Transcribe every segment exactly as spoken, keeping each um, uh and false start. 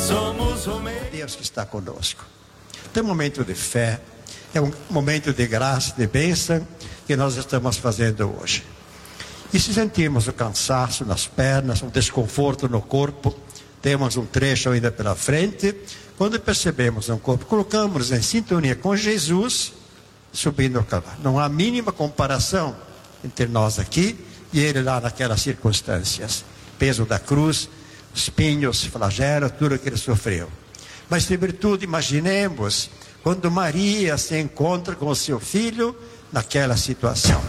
somos o meio. Deus que está conosco. Tem um momento de fé, é um momento de graça, de bênção que nós estamos fazendo hoje. E se sentimos o cansaço nas pernas, um desconforto no corpo, temos um trecho ainda pela frente, quando percebemos um corpo, colocamos em sintonia com Jesus, subindo o cavalo. Não há mínima comparação entre nós aqui e ele lá naquelas circunstâncias. Peso da cruz, espinhos, flagelos, tudo que ele sofreu. Mas sobretudo imaginemos quando Maria se encontra com o seu filho naquela situação.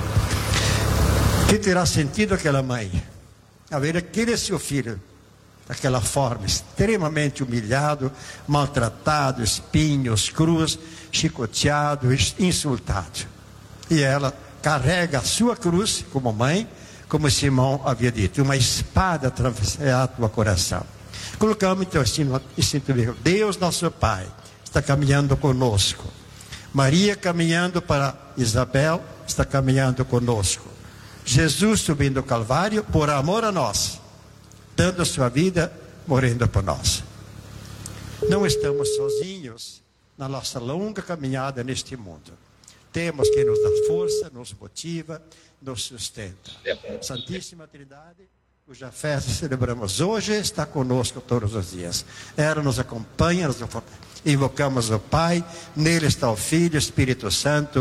Que terá sentido aquela mãe a ver aquele seu filho daquela forma, extremamente humilhado, maltratado, espinhos, cruz, chicoteado, insultado. E ela carrega a sua cruz como mãe, como Simão havia dito, uma espada atravessará o coração. Colocamos então em sintonia, Deus nosso Pai está caminhando conosco. Maria caminhando para Isabel, está caminhando conosco. Jesus subindo o Calvário por amor a nós, dando a sua vida, morrendo por nós. Não estamos sozinhos na nossa longa caminhada neste mundo. Temos quem nos dá força, nos motiva, nos sustenta. Santíssima Trindade, cuja festa celebramos hoje, está conosco todos os dias. Ela nos acompanha, nos invocamos o Pai, nele está o Filho, o Espírito Santo.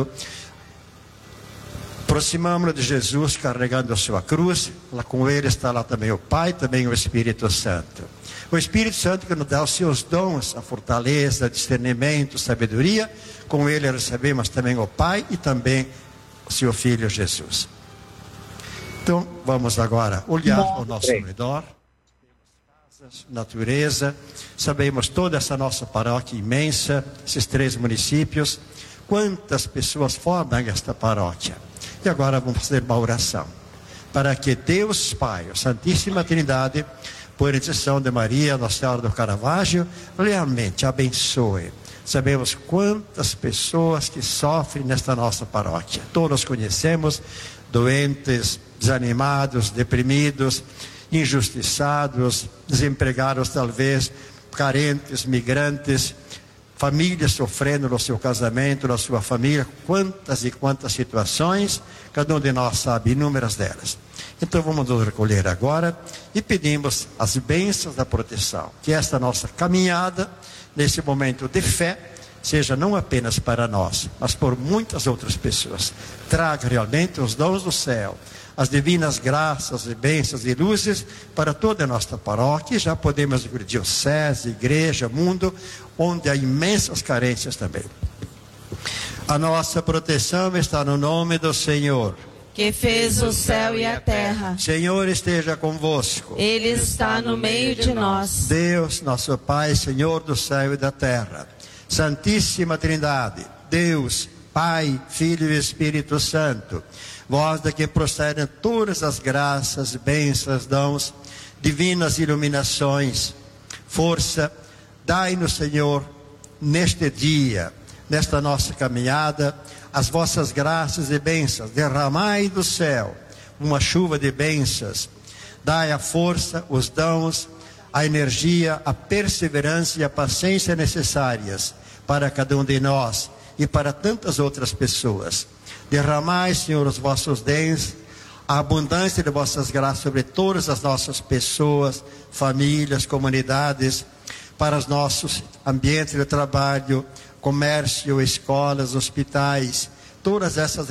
Aproximamos-nos de Jesus carregando a sua cruz, lá com ele está lá também o Pai, também o Espírito Santo. O Espírito Santo que nos dá os seus dons, a fortaleza, discernimento, sabedoria, com ele recebemos também o Pai e também o seu Filho Jesus. Então vamos agora olhar ao nosso redor, casas, natureza, sabemos toda essa nossa paróquia imensa, esses três municípios, quantas pessoas formam esta paróquia. E agora vamos fazer uma oração, para que Deus Pai, a Santíssima Trindade, por intercessão de Maria, Nossa Senhora do Caravaggio, realmente abençoe. Sabemos quantas pessoas que sofrem nesta nossa paróquia. Todos conhecemos, doentes, desanimados, deprimidos, injustiçados, desempregados talvez, carentes, migrantes, famílias sofrendo no seu casamento, na sua família, quantas e quantas situações, cada um de nós sabe inúmeras delas. Então vamos nos recolher agora e pedimos as bênçãos da proteção, que esta nossa caminhada, nesse momento de fé, seja não apenas para nós, mas por muitas outras pessoas. Traga realmente os dons do céu, as divinas graças e bênçãos e luzes para toda a nossa paróquia, e já podemos ir diocese, igreja, mundo, onde há imensas carências também. A nossa proteção está no nome do Senhor, que fez o céu e a terra. Senhor esteja convosco. Ele está no meio de nós. Deus, nosso Pai, Senhor do céu e da terra. Santíssima Trindade, Deus, Pai, Filho e Espírito Santo, vós da que procedem todas as graças, bênçãos, dons, divinas iluminações, força, dai-nos, Senhor, neste dia, nesta nossa caminhada, as vossas graças e bênçãos, derramai do céu uma chuva de bênçãos, dai a força, os dons, a energia, a perseverança e a paciência necessárias para cada um de nós e para tantas outras pessoas. Derramai, Senhor, os vossos dons, a abundância de vossas graças sobre todas as nossas pessoas, famílias, comunidades, para os nossos ambientes de trabalho, comércio, escolas, hospitais, todas essas